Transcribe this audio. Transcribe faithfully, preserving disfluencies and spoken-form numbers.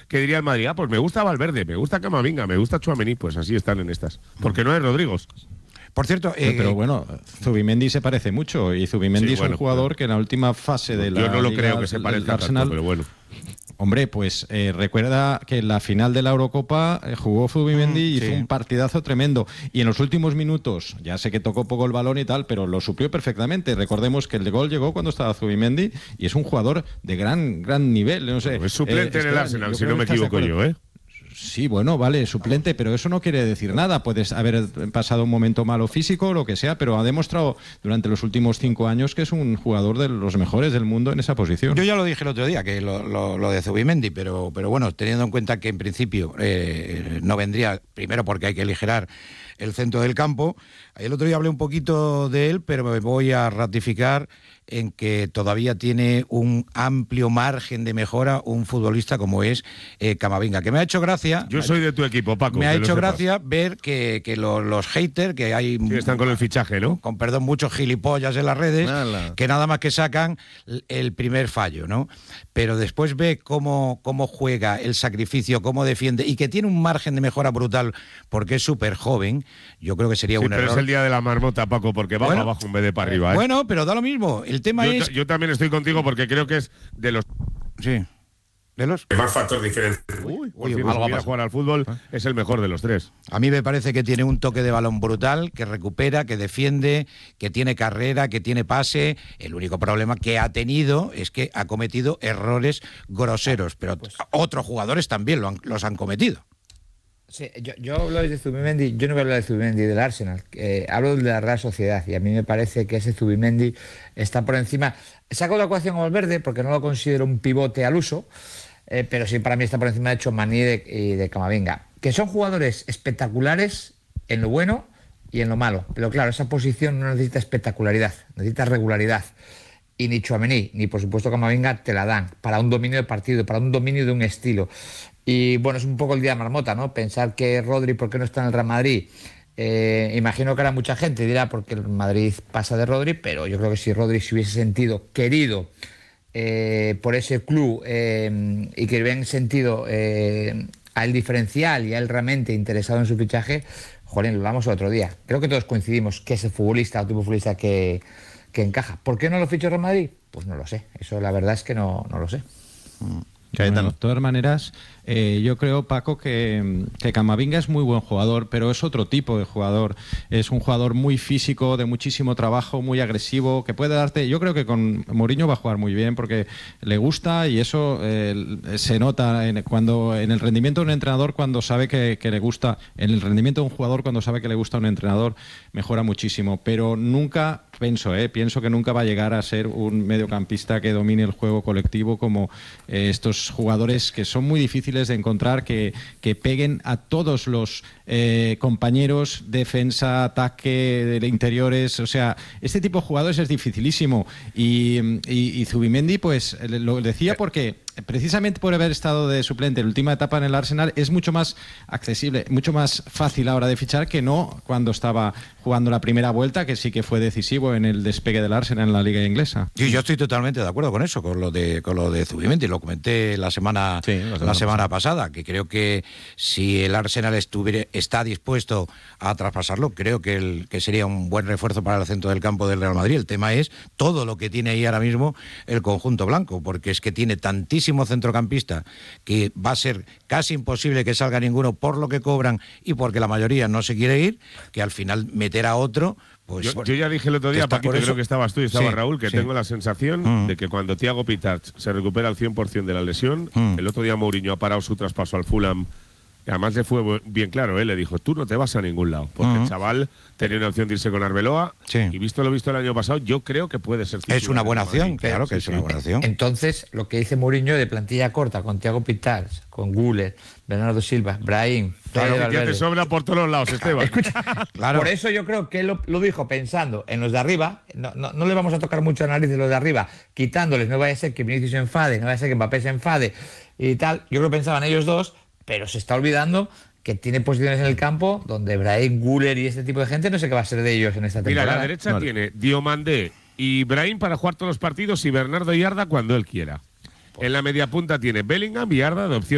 que diría el Madrid, ah, pues me gusta Valverde, me gusta Camavinga, me gusta Tchouaméni, pues así están en estas. Porque no es Rodríguez. Por cierto, eh, pero eh, bueno, Zubimendi se parece mucho y Zubimendi sí, es bueno, un jugador bueno. que en la última fase de la Yo no lo Liga, creo que se parezca Arsenal, tanto, pero bueno. Hombre, pues eh, recuerda que en la final de la Eurocopa eh, jugó Zubimendi y sí. hizo un partidazo tremendo. Y en los últimos minutos, ya sé que tocó poco el balón y tal, pero lo suplió perfectamente. Recordemos que el de gol llegó cuando estaba Zubimendi y es un jugador de gran gran nivel. No sé, Bueno, es suplente eh, en el espera, Arsenal, yo si creo no que me estás de equivoco acuerdo. yo, ¿eh? Sí, bueno, vale, suplente, pero eso no quiere decir nada. Puedes haber pasado un momento malo físico o lo que sea, pero ha demostrado durante los últimos cinco años que es un jugador de los mejores del mundo en esa posición. Yo ya lo dije el otro día, que lo, lo, lo de Zubimendi, pero, pero bueno, teniendo en cuenta que en principio eh, no vendría, primero porque hay que aligerar el centro del campo. El otro día hablé un poquito de él, pero me voy a ratificar en que todavía tiene un amplio margen de mejora un futbolista como es eh, Camavinga, que me ha hecho gracia. Yo soy de tu equipo, Paco. Me ha hecho sepas. gracia ver que, que lo, los haters, que hay... Sí, están con el fichaje, ¿no? Con perdón, muchos gilipollas en las redes, Ala. que nada más que sacan el primer fallo, ¿no? Pero después ve cómo, cómo juega, el sacrificio, cómo defiende, y que tiene un margen de mejora brutal porque es súper joven. Yo creo que sería Sí, un pero error. es el día de la marmota, Paco, porque va Bueno, para abajo en vez de para arriba, ¿eh? Bueno, pero da lo mismo. El tema yo, es... yo también estoy contigo porque creo que es de los... Sí. ¿De los? Más factor diferente. Uy, uy, si algo algo pasa. a jugar al fútbol, es el mejor de los tres. A mí me parece que tiene un toque de balón brutal, que recupera, que defiende, que tiene carrera, que tiene pase. El único problema que ha tenido es que ha cometido errores groseros, pero otros jugadores también lo han- los han cometido. Sí, yo, yo hablo de Zubimendi, yo no voy a hablar de Zubimendi del Arsenal, eh, hablo de la Real Sociedad y a mí me parece que ese Zubimendi está por encima. Saco la ecuación a Valverde porque no lo considero un pivote al uso, eh, pero sí para mí está por encima de Tchouaméni y de, y de Camavinga, que son jugadores espectaculares en lo bueno y en lo malo, pero claro, esa posición no necesita espectacularidad, necesita regularidad. Y ni Tchouaméni, ni por supuesto Camavinga te la dan para un dominio de partido, para un dominio de un estilo. Y bueno, es un poco el día de marmota, ¿no? Pensar que Rodri, ¿por qué no está en el Real Madrid? Eh, imagino que ahora mucha gente dirá porque el Madrid pasa de Rodri, pero yo creo que si Rodri se hubiese sentido querido eh, por ese club eh, y que hubiesen sentido eh, a él diferencial y a él realmente interesado en su fichaje, joder, lo hablamos otro día. Creo que todos coincidimos que ese futbolista, o tipo de futbolista que, que encaja. ¿Por qué no lo fichó el Real Madrid? Pues no lo sé. Eso la verdad es que no, no lo sé. Bueno, de todas maneras, eh, yo creo, Paco, que, que Camavinga es muy buen jugador, pero es otro tipo de jugador. Es un jugador muy físico, de muchísimo trabajo, muy agresivo, que puede darte... Yo creo que con Mourinho va a jugar muy bien porque le gusta y eso eh, se nota en, cuando, en el rendimiento de un entrenador cuando sabe que, que le gusta, en el rendimiento de un jugador cuando sabe que le gusta a un entrenador, mejora muchísimo. Pero nunca, pienso, eh, pienso que nunca va a llegar a ser un mediocampista que domine el juego colectivo como eh, estos jugadores que son muy difíciles de encontrar, que, que peguen a todos los eh, compañeros, defensa, ataque, de interiores, o sea, este tipo de jugadores es dificilísimo y, y, y Zubimendi pues lo decía porque precisamente por haber estado de suplente en la última etapa en el Arsenal es mucho más accesible, mucho más fácil ahora de fichar que no cuando estaba jugando la primera vuelta, que sí que fue decisivo en el despegue del Arsenal en la liga inglesa. Sí, yo estoy totalmente de acuerdo con eso, con lo de con lo de Zubimendi, lo comenté la semana Sí, la semana la semana pasada, que creo que si el Arsenal estuviera está dispuesto a traspasarlo, creo que el, que sería un buen refuerzo para el centro del campo del Real Madrid. El tema es todo lo que tiene ahí ahora mismo el conjunto blanco, porque es que tiene tantísimo centrocampista que va a ser casi imposible que salga ninguno por lo que cobran y porque la mayoría no se quiere ir, que al final meter a otro... Pues, Yo, yo ya dije el otro día, está Paquito, por eso. creo que estabas tú y estaba Sí, Raúl, que sí. tengo la sensación Mm. de que cuando Thiago Pitach se recupera al cien por ciento de la lesión, Mm. el otro día Mourinho ha parado su traspaso al Fulham. Y además le fue bu- bien claro, ¿eh? Le dijo, tú no te vas a ningún lado. Porque Mm. el chaval tenía una opción de irse con Arbeloa. Sí. Y visto lo visto el año pasado, yo creo que puede ser es titular una del buena Madrid. opción, claro que Sí, es sí. una buena opción. Entonces, lo que dice Mourinho de plantilla corta con Thiago Pitars, con Güler, Bernardo Silva, Brahim, Claro, Fede que ya te Valverde. sobra por todos los lados, Esteban. Claro. Por eso yo creo que él lo, lo dijo pensando en los de arriba. No, no, no le vamos a tocar mucho a nariz de los de arriba, quitándoles. No vaya a ser que Vinicius se enfade, no vaya a ser que Mbappé se enfade y tal. Yo creo que pensaban ellos dos, pero se está olvidando que tiene posiciones en el campo donde Brahim, Güler y este tipo de gente no sé qué va a ser de ellos en esta Mira, temporada. a la derecha Vale. tiene Diomandé y Brahim para jugar todos los partidos y Bernardo y Arda cuando él quiera. En la media punta tiene Bellingham y Arda de opción.